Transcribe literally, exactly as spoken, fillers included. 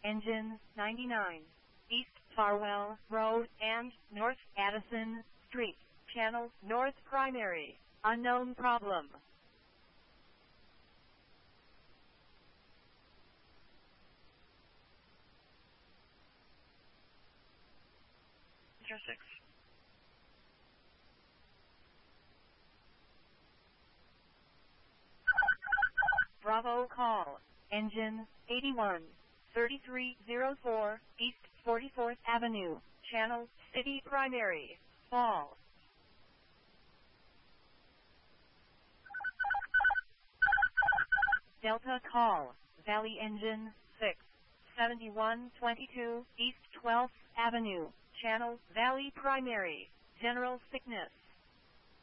engine ninety-nine, East Farwell Road and North Addison Street, channel north primary, unknown problem. six. Bravo call, engine eighty-one, thirty-three oh four, East forty-fourth Avenue, channel city primary, fall. Delta call, Valley engine six, seventy-one twenty-two, East twelfth Avenue, channel Valley primary, general sickness.